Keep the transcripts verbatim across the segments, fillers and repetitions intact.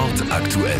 Sport aktuell.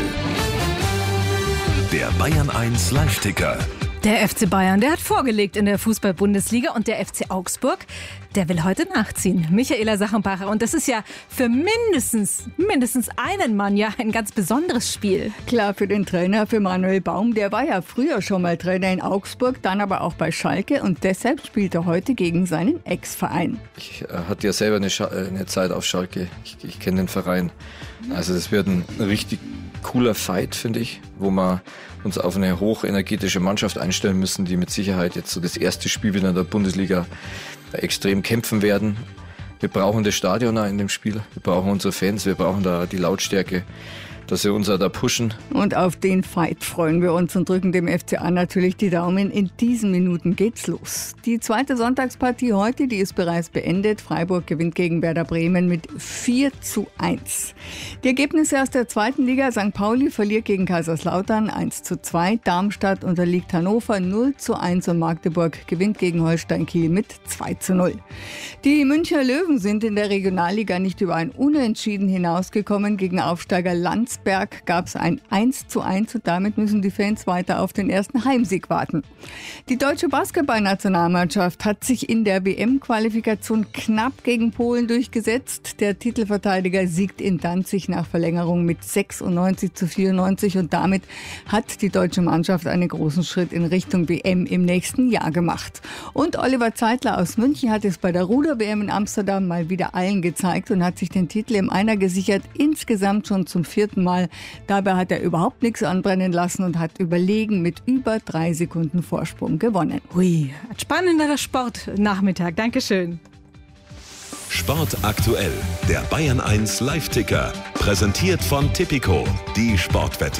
Der Bayern eins Live-Ticker. Der F C Bayern, der hat vorgelegt in der Fußball-Bundesliga und der F C Augsburg, der will heute nachziehen. Michaela Sachenbacher, und das ist ja für mindestens, mindestens einen Mann ja ein ganz besonderes Spiel. Klar, für den Trainer, für Manuel Baum, der war ja früher schon mal Trainer in Augsburg, dann aber auch bei Schalke und deshalb spielt er heute gegen seinen Ex-Verein. Ich äh, hatte ja selber eine, Scha- eine Zeit auf Schalke, ich, ich kenne den Verein. Also das wird ein richtig cooler Fight, finde ich, wo wir uns auf eine hochenergetische Mannschaft einstellen müssen, die mit Sicherheit jetzt so das erste Spiel wieder in der Bundesliga extrem kämpfen werden. Wir brauchen das Stadion in dem Spiel, wir brauchen unsere Fans, wir brauchen da die Lautstärke, dass sie uns da pushen. Und auf den Fight freuen wir uns und drücken dem F C A natürlich die Daumen. In diesen Minuten geht's los. Die zweite Sonntagspartie heute, die ist bereits beendet. Freiburg gewinnt gegen Werder Bremen mit vier zu eins. Die Ergebnisse aus der zweiten Liga: Sankt Pauli verliert gegen Kaiserslautern eins zu zwei. Darmstadt unterliegt Hannover null zu eins und Magdeburg gewinnt gegen Holstein Kiel mit zwei zu null. Die Münchner Löwen sind in der Regionalliga nicht über ein Unentschieden hinausgekommen. Gegen Aufsteiger Landsberg gab es ein eins zu eins und damit müssen die Fans weiter auf den ersten Heimsieg warten. Die deutsche Basketballnationalmannschaft hat sich in der W M-Qualifikation knapp gegen Polen durchgesetzt. Der Titelverteidiger siegt in Danzig nach Verlängerung mit sechsundneunzig zu vierundneunzig und damit hat die deutsche Mannschaft einen großen Schritt in Richtung W M im nächsten Jahr gemacht. Und Oliver Zeitler aus München hat es bei der Ruder-W M in Amsterdam mal wieder allen gezeigt und hat sich den Titel im Einer gesichert, insgesamt schon zum vierten Mal. Dabei hat er überhaupt nichts anbrennen lassen und hat überlegen mit über drei Sekunden Vorsprung gewonnen. Hui, ein spannender Sportnachmittag. Dankeschön. Sport aktuell, der Bayern eins Live-Ticker. Präsentiert von Tipico, die Sportwette.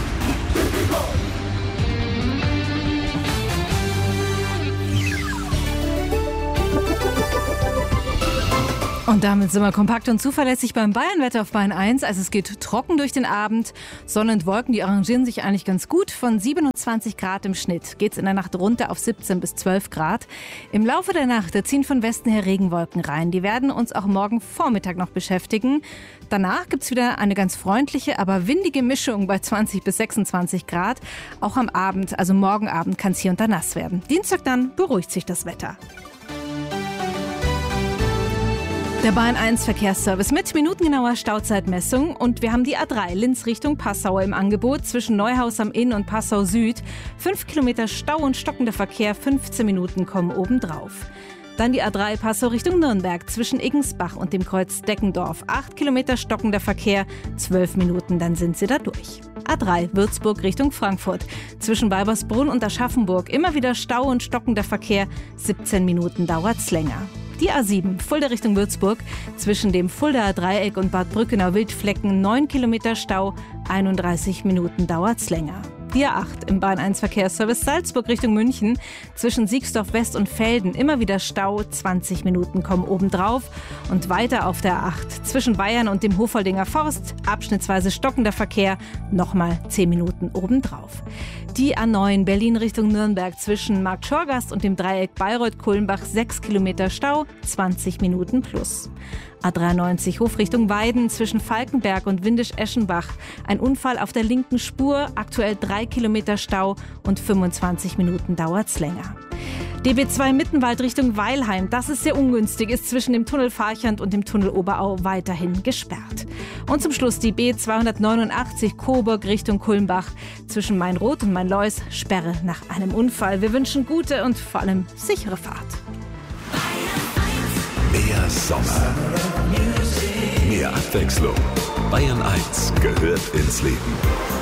Und damit sind wir kompakt und zuverlässig beim Bayern-Wetter auf Bayern eins. Also es geht trocken durch den Abend. Sonne und Wolken, die arrangieren sich eigentlich ganz gut. Von siebenundzwanzig Grad im Schnitt geht es in der Nacht runter auf siebzehn bis zwölf Grad. Im Laufe der Nacht da ziehen von Westen her Regenwolken rein. Die werden uns auch morgen Vormittag noch beschäftigen. Danach gibt es wieder eine ganz freundliche, aber windige Mischung bei zwanzig bis sechsundzwanzig Grad. Auch am Abend, also morgen Abend, kann es hier und da nass werden. Dienstag dann beruhigt sich das Wetter. Der Bayern eins Verkehrsservice mit minutengenauer Stauzeitmessung und wir haben die A drei Linz Richtung Passau im Angebot zwischen Neuhaus am Inn und Passau Süd. Fünf Kilometer Stau und stockender Verkehr, fünfzehn Minuten kommen obendrauf. Dann die A drei Passau Richtung Nürnberg zwischen Iggensbach und dem Kreuz Deckendorf. Acht Kilometer stockender Verkehr, zwölf Minuten, dann sind sie da durch. A drei Würzburg Richtung Frankfurt zwischen Weibersbrunn und Aschaffenburg. Immer wieder Stau und stockender Verkehr, siebzehn Minuten dauert's länger. Die A sieben, Fulda Richtung Würzburg, zwischen dem Fuldaer Dreieck und Bad Brückenau-Wildflecken, neun Kilometer Stau, einunddreißig Minuten dauert's länger. Die A acht im Bayern eins Verkehrsservice Salzburg Richtung München, zwischen Siegsdorf West und Velden, immer wieder Stau, zwanzig Minuten kommen obendrauf. Und weiter auf der A acht, zwischen Bayern und dem Hofoldinger Forst, abschnittsweise stockender Verkehr, nochmal zehn Minuten obendrauf. Die A neun Berlin Richtung Nürnberg zwischen Markt Schorgast und dem Dreieck Bayreuth-Kulmbach, sechs Kilometer Stau, zwanzig Minuten plus. A dreiundneunzig Hof Richtung Weiden zwischen Falkenberg und Windisch-Eschenbach. Ein Unfall auf der linken Spur, aktuell drei Kilometer Stau und fünfundzwanzig Minuten dauert's länger. D B zwei Mittenwald Richtung Weilheim, das ist sehr ungünstig, ist zwischen dem Tunnel Farchand und dem Tunnel Oberau weiterhin gesperrt. Und zum Schluss die B zweihundertneunundachtzig Coburg Richtung Kulmbach zwischen Mainroth und Mainleus, Sperre nach einem Unfall. Wir wünschen gute und vor allem sichere Fahrt. Mehr Sommer, mehr Abwechslung. Bayern eins gehört ins Leben.